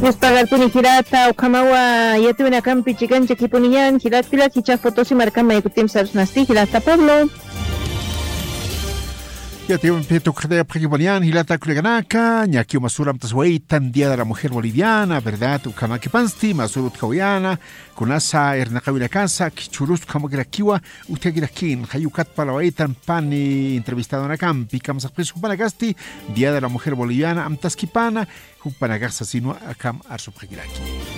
Nispagarpuni Hirata Okamawa Yatuina Campi Chicancha Kipuniyan Hiratpila Kicha Fotosi Marcama Yakutim Sarsnasti Hirata Pablo. Ya te peto que Pregibolian, Hilata Kuleganaka, Ñaki Masuram Tasweitan, Día de la Mujer Boliviana, ¿verdad? Ukamaki Pansti, Masurut Kawiana, Kunasa, Ernakawila Casa, Kichurus Kamagirakiwa, Utegirakin, Hayukat Palawaitan, Pani, entrevistado en Acampi, Kamsapris Hupanagasti, Día de la Mujer Boliviana, Amtaskipana, Hupanagasa Sino, Akam Arsupregiraki.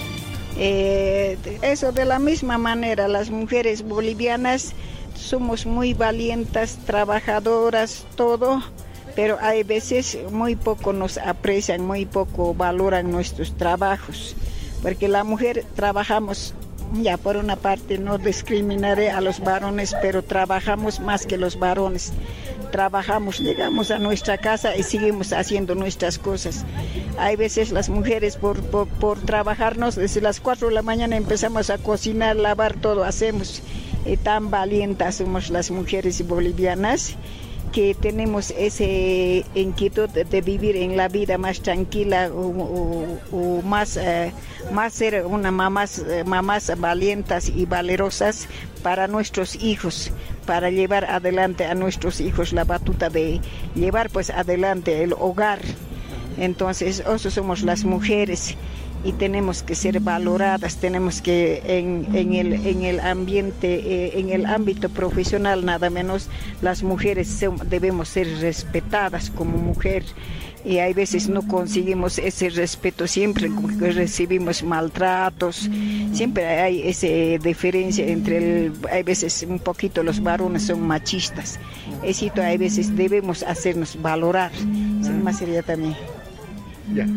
Eso de la misma manera, las mujeres bolivianas somos muy valientes, trabajadoras, todo, pero hay veces muy poco nos aprecian, muy poco valoran nuestros trabajos, porque la mujer trabajamos, ya por una parte no discriminaré a los varones, pero trabajamos más que los varones. Trabajamos, llegamos a nuestra casa y seguimos haciendo nuestras cosas. Hay veces las mujeres por trabajarnos, desde las 4 de la mañana empezamos a cocinar, lavar, todo hacemos. Tan valientes somos las mujeres bolivianas que tenemos esa inquietud de vivir en la vida más tranquila o más ser una mamás valientes y valerosas para nuestros hijos, para llevar adelante a nuestros hijos la batuta de llevar pues adelante el hogar. Entonces, eso somos las mujeres. Y tenemos que ser valoradas, tenemos que en el ambiente, en el ámbito profesional nada menos, las mujeres debemos ser respetadas como mujer. Y hay veces no conseguimos ese respeto, siempre recibimos maltratos, siempre hay esa diferencia entre hay veces un poquito los varones son machistas. Eso hay veces debemos hacernos valorar. Más sería también. Ya,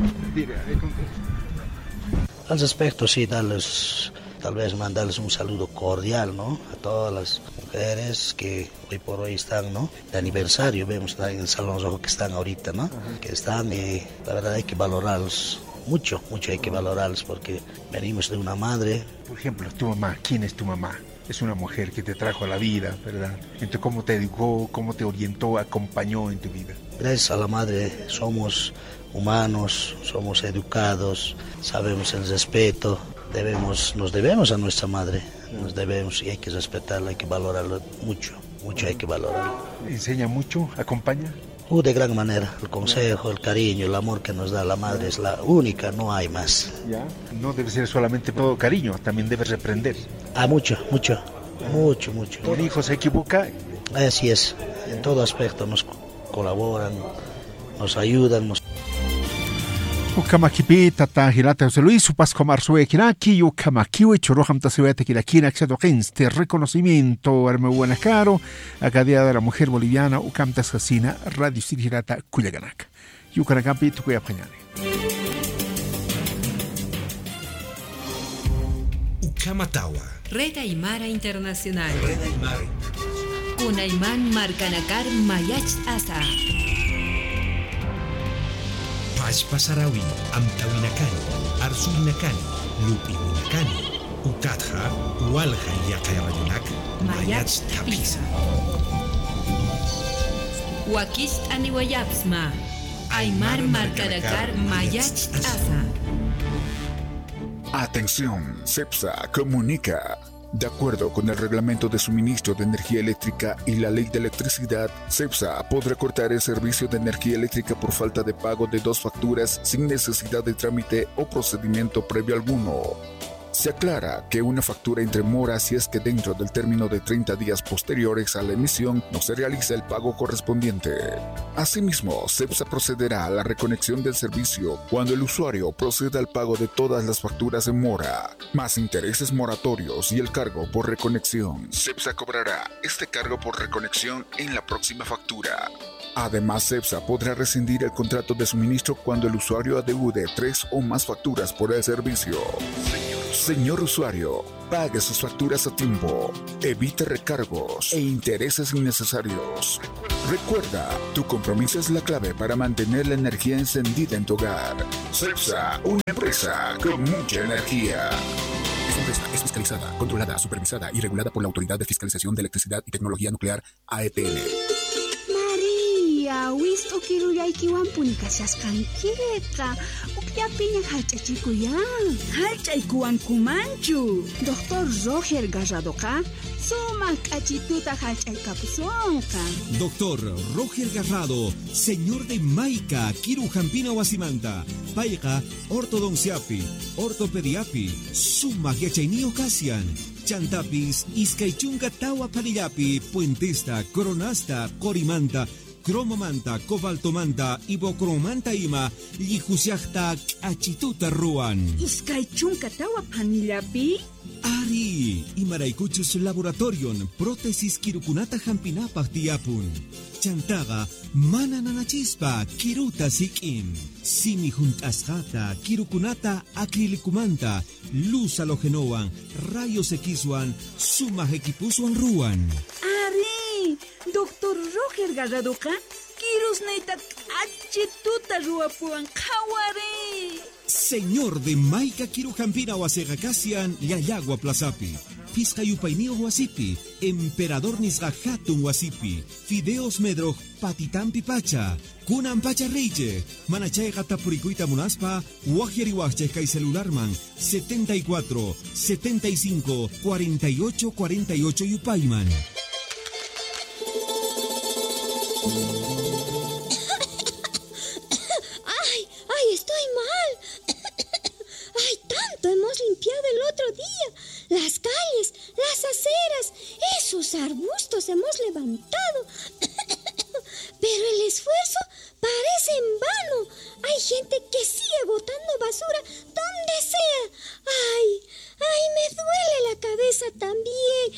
Al respecto, sí, tal vez mandarles un saludo cordial, ¿no? A todas las mujeres que hoy por hoy están, ¿no? De aniversario, vemos en el Salón Rojo que están ahorita, ¿no? Que están y la verdad hay que valorarlos, mucho hay que valorarlos porque venimos de una madre. Por ejemplo, tu mamá, ¿quién es tu mamá? Es una mujer que te trajo a la vida, ¿verdad? Entonces, ¿cómo te educó, cómo te orientó, acompañó en tu vida? Gracias a la madre somos humanos, somos educados, sabemos el respeto, nos debemos a nuestra madre, nos debemos y hay que respetarla, hay que valorarlo mucho hay que valorarlo. ¿Enseña mucho? ¿Acompaña? De gran manera, el consejo, el cariño, el amor que nos da la madre es la única, no hay más. ¿Ya? No debe ser solamente todo cariño, también debe reprender. Mucho. ¿Un hijo se equivoca? Así es, en todo aspecto nos colaboran, nos ayudan, Ukamakipi tata Hilata José Luis, Supas Comarsue Kiraki, Ukamakiwi, Choroham Tasewete Kirakina, Xedoquenste, reconocimiento, Arme Buena Caro, Academia de la Mujer Boliviana, Ukamtas Casina, Radio Sirhirata, Cuyaganak. Yukanakapi, Tukuyapañane. Ukamatawa. Red Aymara Internacional. Kunayman Marcanakar Mayach Asa. Pachpasarawi, Amtawinakani, Arsulinakani, Lupinakani, Ukatja, Ualja Yakayarayanak, Mayach Tapisa. Wakist Aniwayapsma, Aymar Marcanakar Mayach Asa. Atención, CEPSA comunica. De acuerdo con el Reglamento de Suministro de Energía Eléctrica y la Ley de Electricidad, CEPSA podrá cortar el servicio de energía eléctrica por falta de pago de 2 facturas sin necesidad de trámite o procedimiento previo alguno. Se aclara que una factura entre mora si es que dentro del término de 30 días posteriores a la emisión no se realiza el pago correspondiente. Asimismo, CEPSA procederá a la reconexión del servicio cuando el usuario proceda al pago de todas las facturas en mora, más intereses moratorios y el cargo por reconexión. CEPSA cobrará este cargo por reconexión en la próxima factura. Además, CEPSA podrá rescindir el contrato de suministro cuando el usuario adeude 3 o más facturas por el servicio. Señor usuario, pague sus facturas a tiempo, evite recargos e intereses innecesarios. Recuerda, tu compromiso es la clave para mantener la energía encendida en tu hogar. CEPSA, una empresa con mucha energía. Esta empresa es fiscalizada, controlada, supervisada y regulada por la Autoridad de Fiscalización de Electricidad y Tecnología Nuclear, AETN. María, Ñawis ukiruyaykiwan punikashasqankiqa. Ukllapiña hallch'achikuyan. Hallch'aykuwankumanchu. Doctor Roger Garradoqa sumaq k'achituta hallch'aykapusunqa. Doctor Roger Garrado, señor de Maica, Kirujampina Wasimanta. Paiqa, ortodonciapi, ortopediapi, sumaq yachayniyuq kasyan. Chantapis, iskaychunka tawa palillapi, puentista, coronasta, corimanta, cromomanta, cobaltomanta, ibocromanta ima, llihusyaqta k'achituta ruan. Iskaychunka tawa panillapi? Ari, imaraykuchus laboratorion, prótesis kirukunata hampinapaq tiyapun. Chantaga, mana nanachispa, kiruta sik'in. Simi juntasqata, kirukunata acrilikumanta, luz halogenowan, rayos Xwan, sumaq equipuswan ruan. Ari, Doctor Roger Garradoqa, kirusnayta k'achituta ruwapuwan qhawari. Señor de Maica Kirujampina Wasegakasian, Yayagua Plazapi. Piscayupainio Wasipi, Emperador Nisga Hatun Wasipi, Fideos Medroj Patitampi Pacha, Kunan Pacha Reiche, Manachay Gatapuricuita Munaspa, Wajeriwache Kai Celularman, 74 75 48 48 Yupaiman. ¡Ay, estoy mal! ¡Ay, tanto hemos limpiado el otro día! Las calles, las aceras, esos arbustos hemos levantado. Pero el esfuerzo parece en vano. Hay gente que sigue botando basura donde sea. ¡Ay, me duele la cabeza también!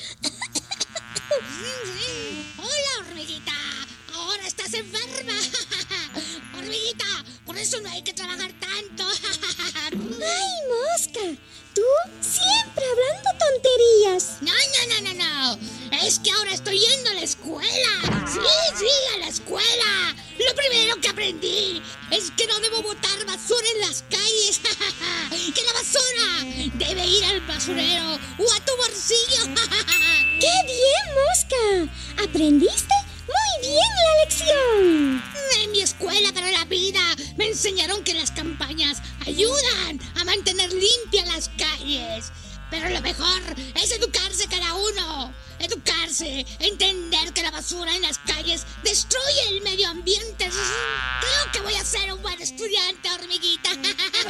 ¡Hola, hormiguita! ¡Ahora estás enferma! ¡Hormiguita! Por eso no hay que trabajar tanto. ¡Ay, Mosca! Tú siempre hablando tonterías. No. Es que ahora estoy yendo a la escuela. Sí, a la escuela. Lo primero que aprendí es que no debo botar basura en las calles. Que la basura debe ir al basurero o a tu bolsillo. ¡Qué bien, Mosca! ¿Aprendiste? ¡Muy bien la lección! En mi escuela para la vida me enseñaron que las campañas ayudan a mantener limpias las calles. Pero lo mejor es educarse cada uno. Educarse, entender que la basura en las calles destruye el medio ambiente. Creo que voy a ser un buen estudiante, hormiguita.